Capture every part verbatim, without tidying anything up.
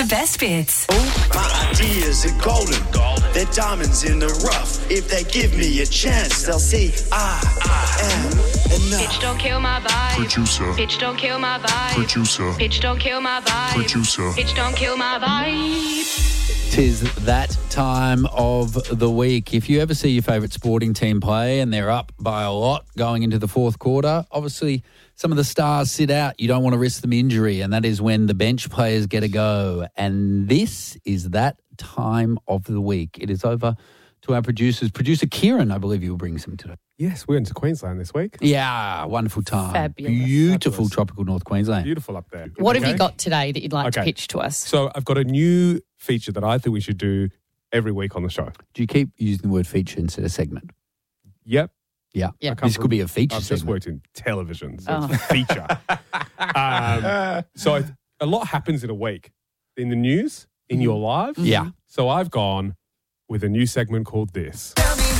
best bits. My ideas are golden. They're diamonds in the rough. If they give me a chance, they'll see I, I am enough. Bitch, don't kill my vibe. Producer. Bitch, don't kill my vibe. Producer. Bitch, don't kill my vibe. Producer. Bitch, don't kill my vibe. Tis that time of the week. If you ever see your favourite sporting team play and they're up by a lot going into the fourth quarter, obviously some of the stars sit out. You don't want to risk them injury, and that is when the bench players get a go. And this is that time of the week. It is over to our producers. Producer Kieran, I believe you will bring some today. Yes, we went to Queensland this week. Yeah, wonderful time. Fabulous. Beautiful Fabulous. tropical North Queensland. Beautiful up there. What have Okay. you got today that you'd like to Okay. pitch to us? So I've got a new feature that I think we should do every week on the show. Do you keep using the word feature instead of segment? Yep. Yeah. Yeah. I come This from- could be a feature I've just segment. worked in television, so Oh. it's a feature. um, so I, a lot happens in a week in the news, in your lives. Yeah. So I've gone with a new segment called this.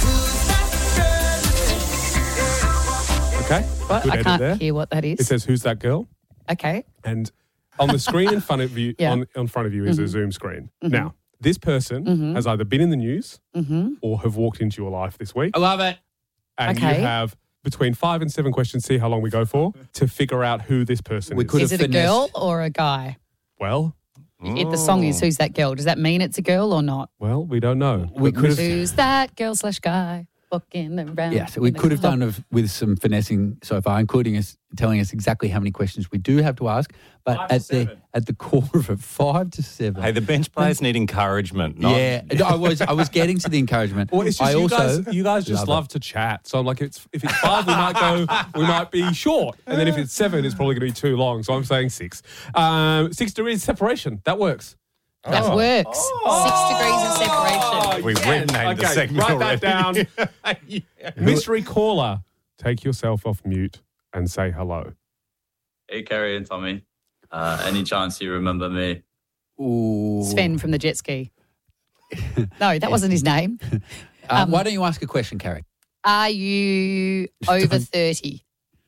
Okay? What? Good I edit can't there. hear what that It is. says, "Who's that girl?" Okay. And on the screen in front of you, Yeah. on, in front of you is a Zoom screen. Mhm. Now, this person Mhm. has either been in the news Mm-hmm. or have walked into your life this week. I love it. And Okay. you have between five and seven questions, see how long we go for, to figure out who this person We is. could Is have it a girl finessed- or a guy? Well, If the song is Who's That Girl, does that mean it's a girl or not? well, we don't know. We But could have- Who's that girl slash guy walking around? Yeah, so we in the could have club? done of, with some finessing so far, including us telling us exactly how many questions we do have to ask. But Five to at the seven. at the core of it, five to seven. Hey, the bench players need encouragement. Not, yeah, no, I was I was getting to the encouragement. Well, it's just I you also guys. You guys just love love, it. to chat. So, like, it's if it's five, we might go. We might be short, and then if it's seven, it's probably going to be too long. So I'm saying six. Um, six degrees separation. That works. That works. Six degrees of separation. We've renamed the Okay, segment write that already. down. Mystery caller, take yourself off mute and say hello. Hey, Kerry and Tommy. Uh, any chance you remember me? Ooh. Sven from the jet ski. No, that wasn't his name. Um, um, why don't you ask a question, Carrie? Are you over thirty?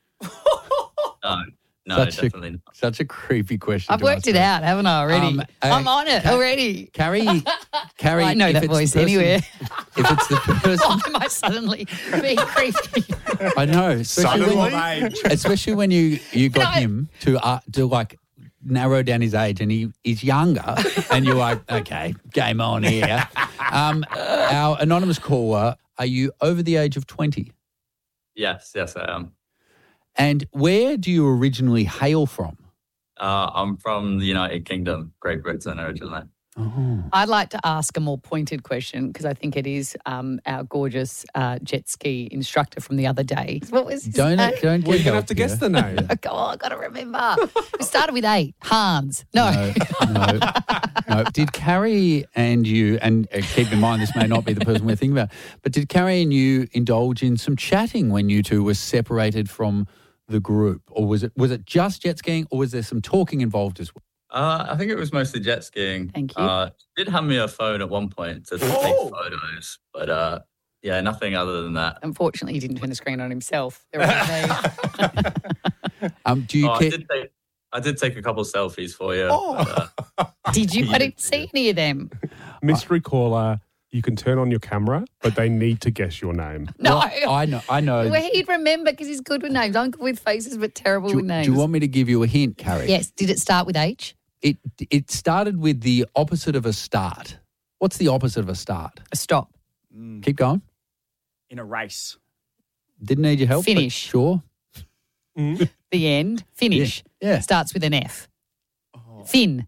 No, no, Such a- definitely not. Such a creepy question. I've to worked ask it her. out, haven't I, already? Um, uh, I'm on it Ca- already. Carrie, Carrie, I know if that it's the voice person- anywhere. If it's the person, Why am I suddenly being creepy? I know, especially when, Suddenly. especially when you you got No. him to uh, to like narrow down his age, and he is younger, and you're like, okay, game on here. Um, our anonymous caller, are you over the age of twenty? Yes, yes, I am. And where do you originally hail from? Uh, I'm from the United Kingdom, Great Britain originally. Oh, I'd like to ask a more pointed question because I think it is um, our gorgeous uh, jet ski instructor from the other day. What was his don't name? don't Well, get you're going to help have to guess here. the name. Oh, I got to remember. It started with eight. Hans. No. No, no, no. Did Carrie and you, and uh, keep in mind this may not be the person we're thinking about, but did Carrie and you indulge in some chatting when you two were separated from the group, or was it was it just jet skiing, or was there some talking involved as well? Uh, I think it was mostly jet skiing. Thank you. Uh, she did hand me a phone at one point to take photos, but uh, yeah, nothing other than that. Unfortunately, he didn't turn the screen on himself. There was me. Um, do you Oh, I care? did take, I did take a couple selfies for you. Oh. but, uh, Did you? I didn't see any of them. Mystery caller, you can turn on your camera, but they need to guess your name. No. Well, I know, I know. Well, he'd remember because he's good with names. I'm good with faces, but terrible do, with names. do you want me to give you a hint, Carrie? Yes. Did it start with H? It it started with the opposite of a start. What's the opposite of a start? A stop. Keep going. In a race. Didn't need your help. but Finish. Sure. The end. Finish. Yeah. yeah. Starts with an F. Fin.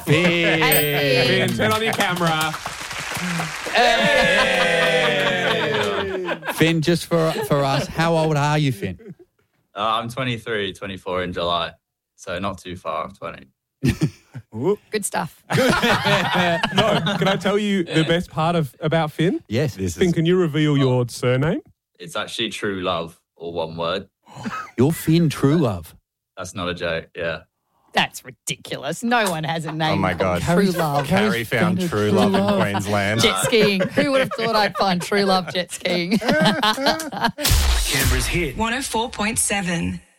Finn, turn on your camera. Finn, just for for us, how old are you, Finn? uh, I'm twenty-three, twenty-four in July, so not too far off twenty. Good stuff. No, can I tell you the best part of about Finn? Yes. This Finn, is can you reveal your surname? It's actually True Love, all one word. You're Finn True Love. That's not a joke, yeah. That's ridiculous. No one has a name Oh, my called God. True Love. Carrie found true love in Queensland. Jet skiing. Who would have thought I'd find true love jet skiing? Canberra's hit. one oh four point seven.